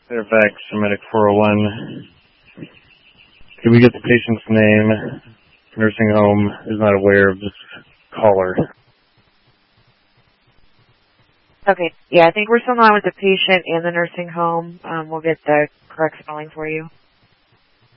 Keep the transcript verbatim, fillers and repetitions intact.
Fairfax Medic four oh one. Can we get the patient's name? Nursing home is not aware of this caller. Okay, yeah, I think we're still on with the patient and the nursing home. Um, we'll get the correct spelling for you.